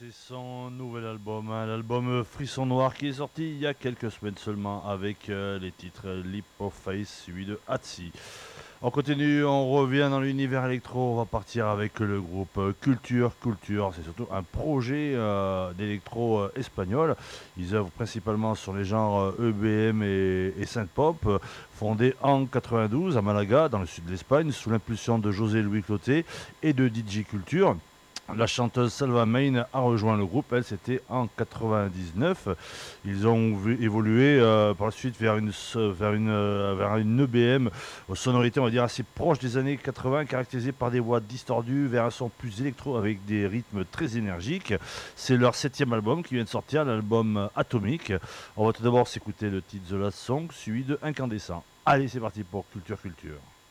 c'est son nouvel album, hein, l'album Frisson Noir qui est sorti il y a quelques semaines seulement avec les titres Leap of Faith suivi de Hatsi. On continue, on revient dans l'univers électro, on va partir avec le groupe Culture. Culture, c'est surtout un projet d'électro espagnol. Ils œuvrent principalement sur les genres EBM et synth-pop, fondé en 92 à Malaga, dans le sud de l'Espagne, sous l'impulsion de José Luis Clotet et de DJ Culture. La chanteuse Salva Main a rejoint le groupe, elle c'était en 99. Ils ont évolué par la suite vers une EBM aux sonorités on va dire assez proches des années 80, caractérisées par des voix distordues, vers un son plus électro avec des rythmes très énergiques. C'est leur 7e album qui vient de sortir, l'album Atomique. On va tout d'abord s'écouter le titre The Last Song suivi de Incandescent. Allez c'est parti pour Culture Culture.